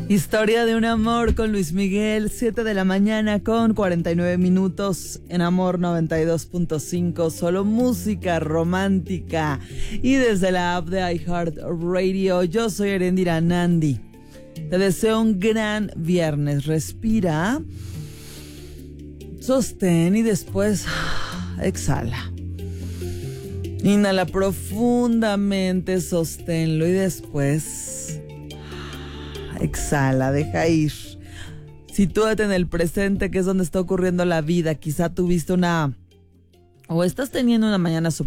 Historia de un amor con Luis Miguel, 7 de la mañana con 49 minutos en Amor 92.5, solo música romántica. Y desde la app de iHeartRadio, yo soy Erendira Nandi. Te deseo un gran viernes. Respira, sostén y después exhala. Inhala profundamente, sosténlo y después exhala, deja ir. Sitúate en el presente, que es donde está ocurriendo la vida. Quizá tuviste o estás teniendo una mañana